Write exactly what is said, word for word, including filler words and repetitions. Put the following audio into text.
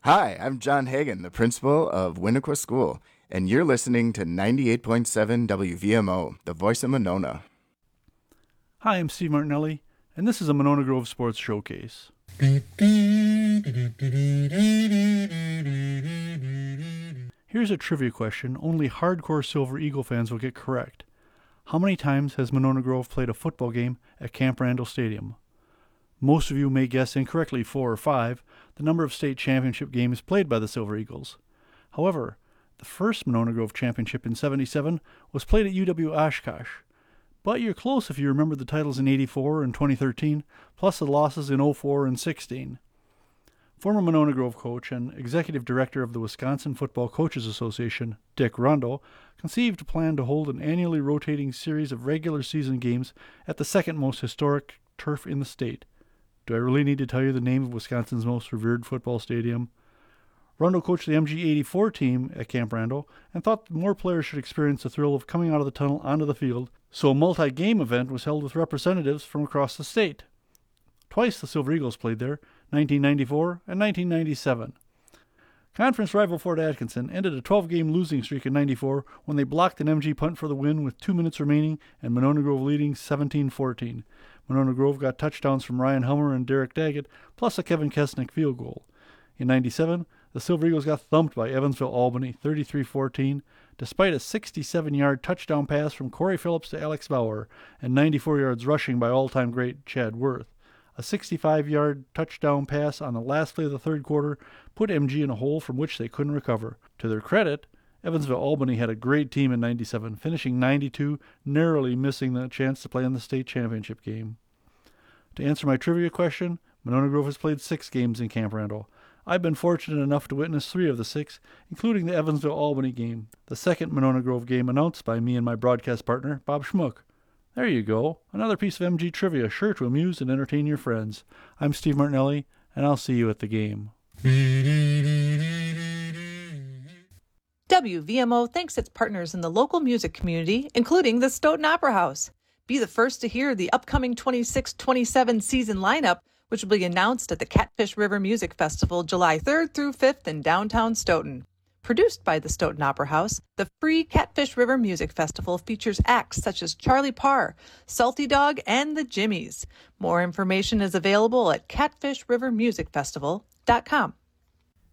Hi, I'm John Hagan, the principal of Winnequa School, and you're listening to ninety-eight point seven W V M O, the voice of Monona. Hi, I'm Steve Martinelli, and this is a Monona Grove Sports Showcase. Here's a trivia question only hardcore Silver Eagle fans will get correct. How many times has Monona Grove played a football game at Camp Randall Stadium? Most of you may guess incorrectly four or five, the number of state championship games played by the Silver Eagles. However, the first Monona Grove championship in seventy-seven was played at U W Oshkosh. But you're close if you remember the titles in eighty-four and twenty thirteen, plus the losses in oh four and sixteen. Former Monona Grove coach and executive director of the Wisconsin Football Coaches Association, Dick Rundle, conceived a plan to hold an annually rotating series of regular season games at the second most historic turf in the state. Do I really need to tell you the name of Wisconsin's most revered football stadium? Rundle coached the M G eighty-four team at Camp Randall and thought that more players should experience the thrill of coming out of the tunnel onto the field, so a multi-game event was held with representatives from across the state. Twice the Silver Eagles played there, nineteen ninety-four and nineteen ninety-seven. Conference rival Fort Atkinson ended a twelve-game losing streak in ninety-four when they blocked an M G punt for the win with two minutes remaining and Monona Grove leading seventeen fourteen. Monona Grove got touchdowns from Ryan Hummer and Derek Daggett, plus a Kevin Kesnick field goal. In ninety-seven, the Silver Eagles got thumped by Evansville Albany, thirty-three fourteen, despite a sixty-seven-yard touchdown pass from Corey Phillips to Alex Bauer and ninety-four yards rushing by all-time great Chad Worth. A sixty-five-yard touchdown pass on the last play of the third quarter put M G in a hole from which they couldn't recover. To their credit, Evansville Albany had a great team in ninety-seven, finishing ninety-two, narrowly missing the chance to play in the state championship game. To answer my trivia question, Monona Grove has played six games in Camp Randall. I've been fortunate enough to witness three of the six, including the Evansville Albany game, the second Monona Grove game announced by me and my broadcast partner, Bob Schmuck. There you go, another piece of M G trivia sure to amuse and entertain your friends. I'm Steve Martinelli, and I'll see you at the game. W V M O thanks its partners in the local music community, including the Stoughton Opera House. Be the first to hear the upcoming twenty-six twenty-seven season lineup, which will be announced at the Catfish River Music Festival July third through fifth in downtown Stoughton. Produced by the Stoughton Opera House, the free Catfish River Music Festival features acts such as Charlie Parr, Salty Dog, and the Jimmies. More information is available at catfish river music festival dot com.